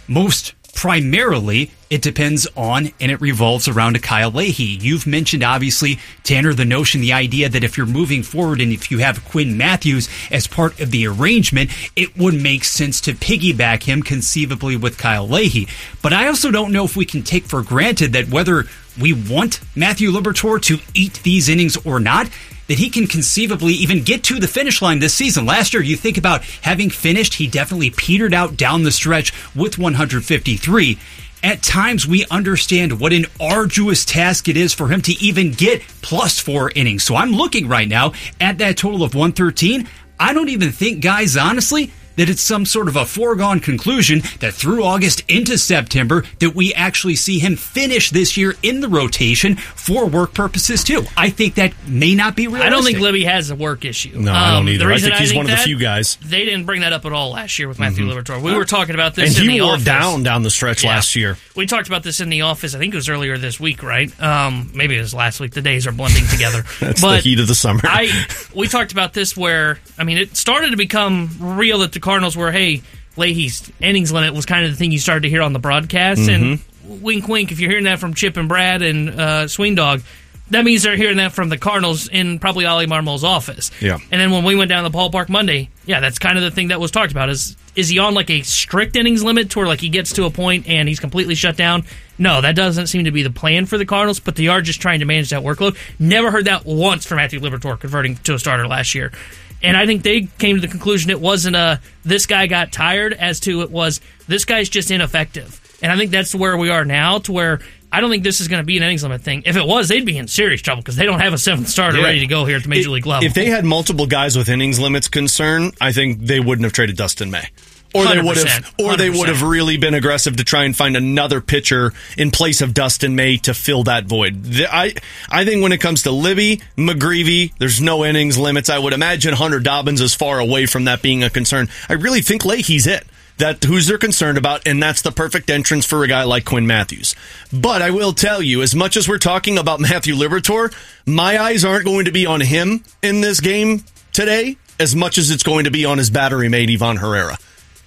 most primarily, it depends on and it revolves around a Kyle Leahy. You've mentioned, obviously, Tanner, the notion, the idea that if you're moving forward and if you have Quinn Matthews as part of the arrangement, it would make sense to piggyback him conceivably with Kyle Leahy. But I also don't know if we can take for granted that whether we want Matthew Liberatore to eat these innings or not, that he can conceivably even get to the finish line this season. Last year, you think about having finished, he definitely petered out down the stretch with 153. At times, we understand what an arduous task it is for him to even get +4 innings. So I'm looking right now at that total of 113. I don't even think, guys, honestly, that it's some sort of a foregone conclusion that through August into September that we actually see him finish this year in the rotation for work purposes too. I think that may not be realistic. I don't think Libby has a work issue. No, I don't either. I think he's one of the few guys. They didn't bring that up at all last year with Matthew Liberatore. We were talking about this in the office. And he wore down the stretch last year. We talked about this in the office. I think it was earlier this week, right? Maybe it was last week. The days are blending together. That's the heat of the summer. We talked about this where, it started to become real that the Cardinals were, hey, Leahy's innings limit was kind of the thing you started to hear on the broadcast. And wink, wink, if you're hearing that from Chip and Brad and Swing Dog, that means they're hearing that from the Cardinals in probably Ollie Marmol's office. Yeah. And then when we went down to the ballpark Monday, that's kind of the thing that was talked about. Is he on like a strict innings limit to where like he gets to a point and he's completely shut down? No, that doesn't seem to be the plan for the Cardinals, but they are just trying to manage that workload. Never heard that once from Matthew Liberatore converting to a starter last year. And I think they came to the conclusion it wasn't this guy got tired as to it was this guy's just ineffective. And I think that's where we are now, to where I don't think this is going to be an innings limit thing. If it was, they'd be in serious trouble because they don't have a seventh starter ready to go here at the Major League level. If they had multiple guys with innings limits concern, I think they wouldn't have traded Dustin May. Or they would have, they would have really been aggressive to try and find another pitcher in place of Dustin May to fill that void. I think when it comes to Libby, McGreevy, there's no innings limits. I would imagine Hunter Dobbins is far away from that being a concern. I really think Leahy's it. Who's they're concerned about, and that's the perfect entrance for a guy like Quinn Matthews. But I will tell you, as much as we're talking about Matthew Liberatore, my eyes aren't going to be on him in this game today as much as it's going to be on his battery mate, Ivan Herrera.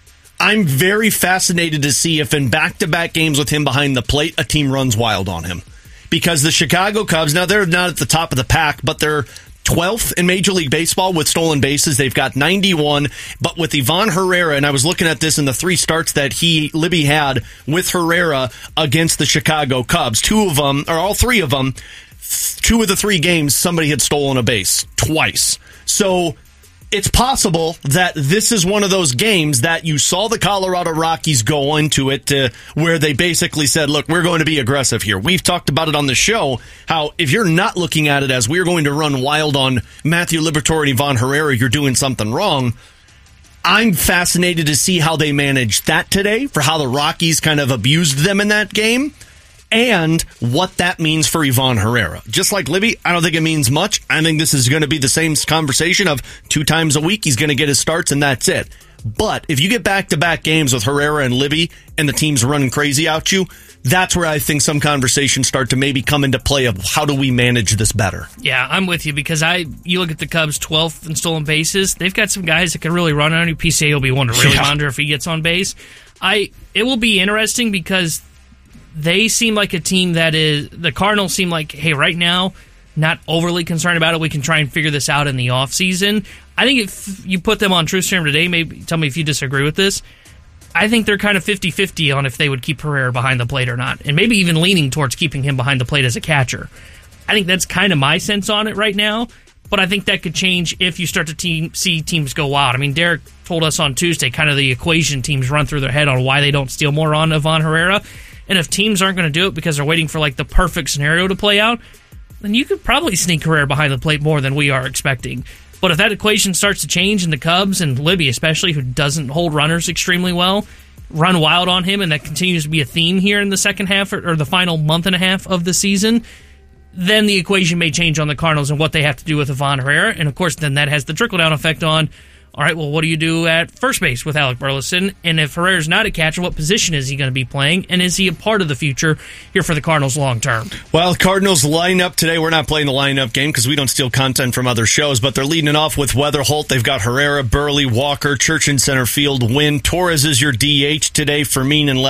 I'm very fascinated to see if in back-to-back games with him behind the plate, a team runs wild on him. Because the Chicago Cubs, now they're not at the top of the pack, but they're 12th in Major League Baseball with stolen bases. They've got 91, but with Ivan Herrera, and I was looking at this in the 3 starts that Libby had with Herrera against the Chicago Cubs. All 3 of them, 2 of the 3 games, somebody had stolen a base twice. So it's possible that this is one of those games that you saw the Colorado Rockies go into it to where they basically said, look, we're going to be aggressive here. We've talked about it on the show, how if you're not looking at it as we're going to run wild on Matthew Liberatore and Ivan Herrera, you're doing something wrong. I'm fascinated to see how they managed that today, for how the Rockies kind of abused them in that game, and what that means for Ivan Herrera. Just like Libby, I don't think it means much. I think this is going to be the same conversation of 2 times a week he's going to get his starts and that's it. But if you get back-to-back games with Herrera and Libby and the team's running crazy out you, that's where I think some conversations start to maybe come into play of how do we manage this better. Yeah, I'm with you because you look at the Cubs 12th in stolen bases. They've got some guys that can really run on you. PCA will be one to really monitor if he gets on base. It will be interesting because they seem like a team that is, the Cardinals seem like, hey, right now, not overly concerned about it. We can try and figure this out in the offseason. I think if you put them on Truth Serum today, maybe tell me if you disagree with this. I think they're kind of 50-50 on if they would keep Herrera behind the plate or not, and maybe even leaning towards keeping him behind the plate as a catcher. I think that's kind of my sense on it right now, but I think that could change if you start to see teams go wild. I mean, Derek told us on Tuesday kind of the equation teams run through their head on why they don't steal more on Ivan Herrera. And if teams aren't going to do it because they're waiting for like the perfect scenario to play out, then you could probably sneak Herrera behind the plate more than we are expecting. But if that equation starts to change and the Cubs and Libby especially, who doesn't hold runners extremely well, run wild on him, and that continues to be a theme here in the second half or the final month and a half of the season, then the equation may change on the Cardinals and what they have to do with Ivan Herrera. And of course, then that has the trickle-down effect on, all right, well, what do you do at first base with Alec Burleson? And if Herrera's not a catcher, what position is he going to be playing? And is he a part of the future here for the Cardinals long term? Well, Cardinals lineup today, we're not playing the lineup game because we don't steal content from other shows, but they're leading it off with Weatherholt. They've got Herrera, Burley, Walker, Church in center field, Wynn. Torres is your DH today, Fermin and left.